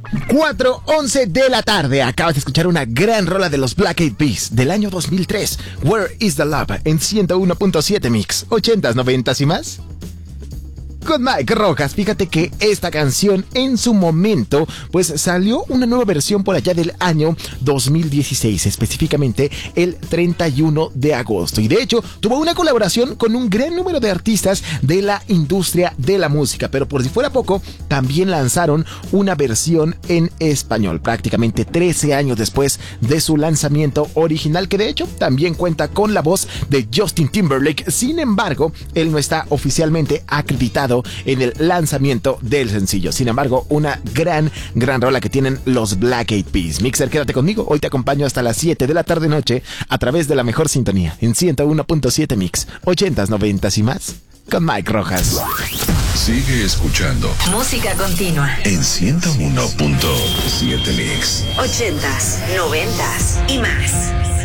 4:11 de la tarde. Acabas de escuchar una gran rola de los Black Eyed Peas del año 2003. Where is the Love? En 101.7 Mix. 80s, 90s y más. Con Mike Rojas. Fíjate que esta canción en su momento pues salió una nueva versión por allá del año 2016, específicamente el 31 de agosto, y de hecho tuvo una colaboración con un gran número de artistas de la industria de la música, pero por si fuera poco también lanzaron una versión en español prácticamente 13 años después de su lanzamiento original, que de hecho también cuenta con la voz de Justin Timberlake. Sin embargo, él no está oficialmente acreditado en el lanzamiento del sencillo. Sin embargo, una gran rola que tienen los Black Eyed Peas. Mixer, quédate conmigo. Hoy te acompaño hasta las 7 de la tarde noche a través de la mejor sintonía en 101.7 Mix. 80s, 90s y más con Mike Rojas. Sigue escuchando música continua en 101.7 Mix. 80s, 90s y más.